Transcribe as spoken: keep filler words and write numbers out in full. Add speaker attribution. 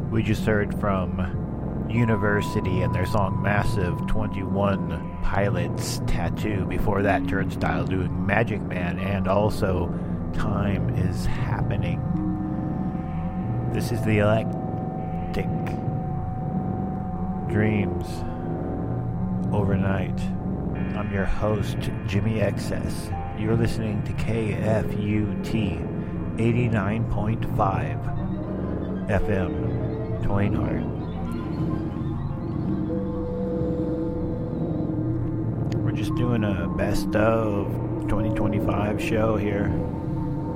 Speaker 1: We just heard from University and their song Massive, twenty-one Pilots Tattoo. Before that, Turnstile doing Magic Man, and also Time Is Happening. This is the Electric Dreams Overnight. I'm your host, Jimmy Excess. You're listening to K F U T eighty-nine point five F M, Twain Harte. We're just doing a best of twenty twenty-five show here.